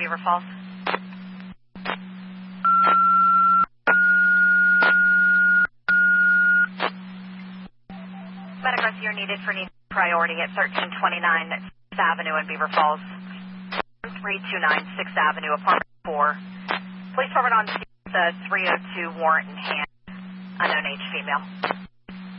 Beaver Falls. Medic rescue needed for need priority at 1329 6th Avenue in Beaver Falls. 329 6th Avenue, apartment 4. Please forward on to 302 warrant in hand. Unknown age female.